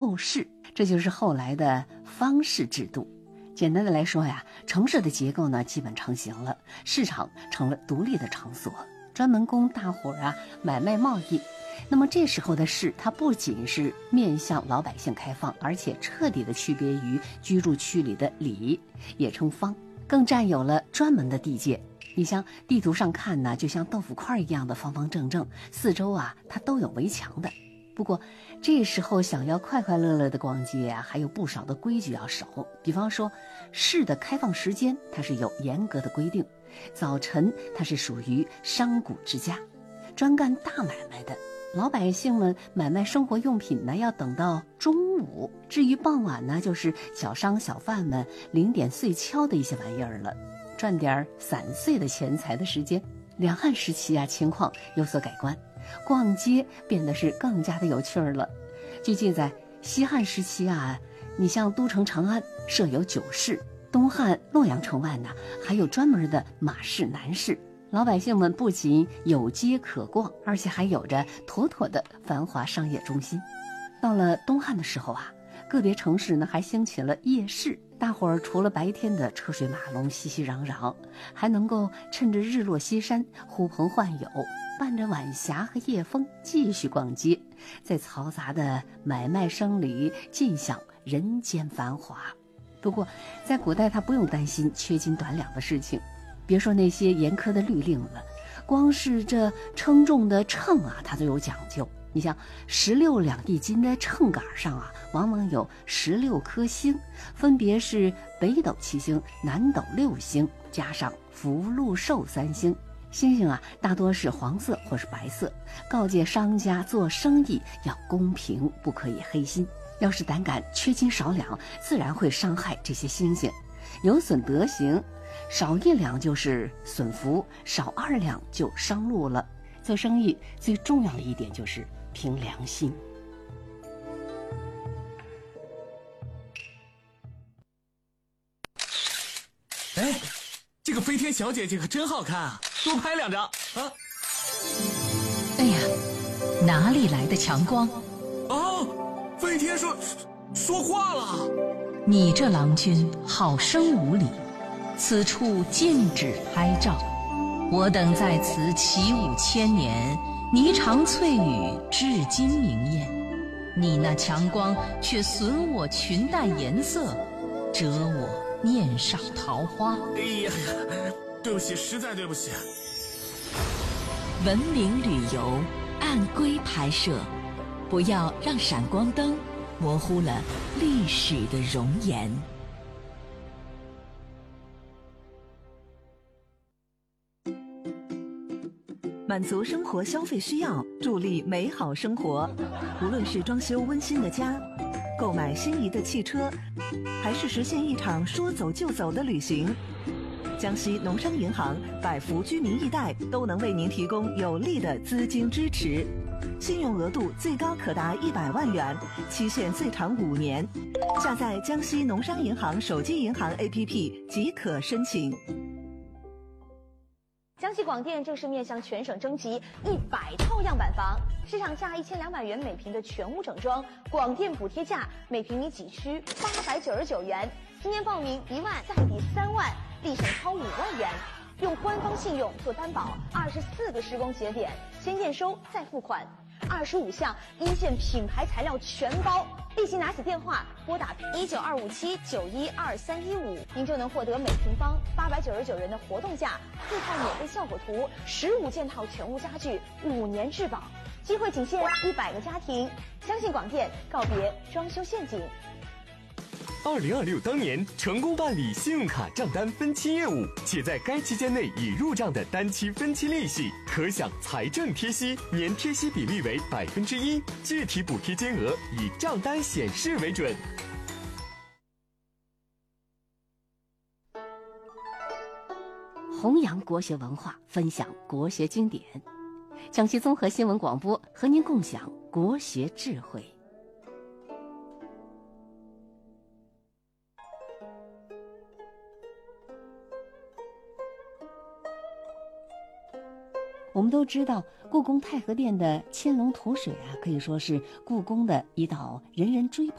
斗市，这就是后来的方市制度。简单的来说呀，城市的结构呢基本成型了，市场成了独立的场所，专门供大伙儿买卖贸易。那么这时候的市，它不仅是面向老百姓开放，而且彻底的区别于居住区里的里，也称坊，更占有了专门的地界。你像地图上看呢，就像豆腐块一样的方方正正，四周它都有围墙的。不过这时候想要快快乐乐的逛街还有不少的规矩要守。比方说市的开放时间它是有严格的规定，早晨它是属于商贾之家，专干大买卖的，老百姓们买卖生活用品呢要等到中午，至于傍晚呢就是小商小贩们零点碎敲的一些玩意儿了，赚点散碎的钱财的时间。两汉时期情况有所改观，逛街变得是更加的有趣了。据记载，西汉时期你像都城长安设有酒市，东汉洛阳城外呢还有专门的马市南市，老百姓们不仅有街可逛，而且还有着妥妥的繁华商业中心。到了东汉的时候个别城市呢还兴起了夜市，大伙儿除了白天的车水马龙熙熙攘攘，还能够趁着日落西山呼朋唤友，伴着晚霞和夜风继续逛街，在嘈杂的买卖声里尽享人间繁华。不过在古代他不用担心缺斤短两的事情，别说那些严苛的律令了，光是这称重的秤它都有讲究。你像16两1斤的秤杆上往往有16颗星，分别是北斗7星、南斗6星，加上福禄寿3星。星星大多是黄色或是白色，告诫商家做生意要公平，不可以黑心。要是胆敢缺斤少两，自然会伤害这些星星，有损德行。少1两就是损福，少2两就伤禄了。做生意最重要的一点就是凭良心。 这个飞天小姐姐可真好看多拍2张哎呀，哪里来的强光？ 飞天说话了。 你这郎君好生无礼，此处禁止拍照。我等在此起舞千年，霓裳翠羽至今明艳。你那强光却损我裙带颜色，折我面上桃花。 哎呀，对不起，实在对不起。 文明旅游，按规拍摄，不要让闪光灯模糊了历史的容颜。 满足生活消费需要，助力美好生活。无论是装修温馨的家，购买心仪的汽车，还是实现一场说走就走的旅行，江西农商银行百福居民易贷都能为您提供有力的资金支持，信用额度最高可达100万元，期限最长5年。下载江西农商银行手机银行 APP 即可申请。 江西广电正式面向全省征集100套样板房，市场价1200元每平的全屋整装，广电补贴价每平米几区899元。今年报名1万再抵3万，立省超5万元。用官方信用做担保，24个施工节点，先验收再付款，25项一线品牌材料全包。立即拿起电话拨打19257912315，您就能获得每平方899元的活动价，4套免费效果图，15件套全屋家具，5年质保。机会仅限100个家庭，相信广电，告别装修陷阱。 2026当年成功办理信用卡账单分期业务，且在该期间内已入账的单期分期利息，可享财政贴息，年贴息比例为1%，具体补贴金额以账单显示为准。 弘扬国学文化，分享国学经典。江西综合新闻广播和您共享国学智慧。我们都知道，故宫太和殿的千龙吐水可以说是故宫的一道人人追捧